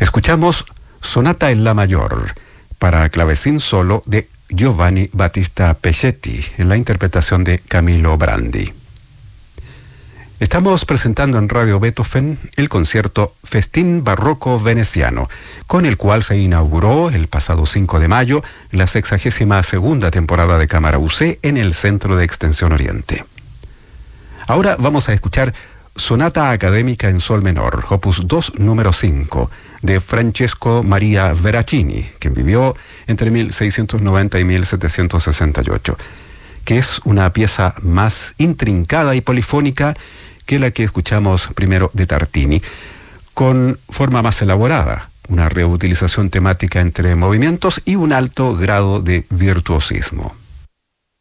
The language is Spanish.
Escuchamos Sonata en la Mayor para clavecín solo de Giovanni Battista Peschetti en la interpretación de Camillo Brandi. Estamos presentando en Radio Beethoven el concierto Festín Barroco Veneciano, con el cual se inauguró el pasado 5 de mayo la 62ª temporada de Cámara UC en el Centro de Extensión Oriente. Ahora vamos a escuchar Sonata Académica en Sol Menor, opus 2, número 5, de Francesco Maria Veracini, quien vivió entre 1690 y 1768, que es una pieza más intrincada y polifónica que la que escuchamos primero de Tartini, con forma más elaborada, una reutilización temática entre movimientos y un alto grado de virtuosismo.